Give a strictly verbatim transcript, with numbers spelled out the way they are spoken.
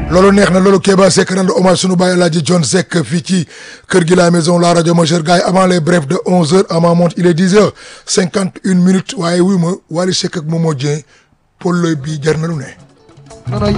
loolu neex na loolu Kéba Seck naan hommage sunu baay Alaaji John Seck fii ci kër gi la maison la rajo majeure gars yi avant les brefs de onze heures à ma montre il est dix heures cinquante une minutes waaye wuy ma Wally Seck ak Momo Dieng Paul Loy bi jar na lu ne.